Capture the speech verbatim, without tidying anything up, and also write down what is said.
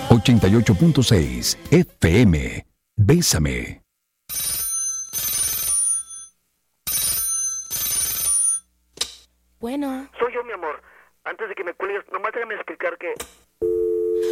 ochenta y ocho punto seis F M. Bésame. Bueno. Soy yo, mi amor. Antes de que me cuelgues, nomás déjame explicar que